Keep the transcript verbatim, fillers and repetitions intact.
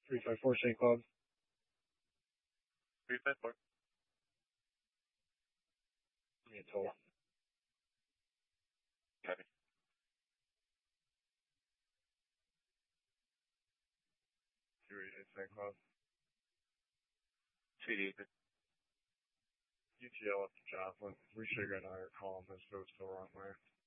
three five four Saint Cloud. three five four. Give me a total. Copy. two eighty-eight Saint Cloud. two eighty-eight. U T L up to Joplin. We should have got higher column. This goes the wrong way.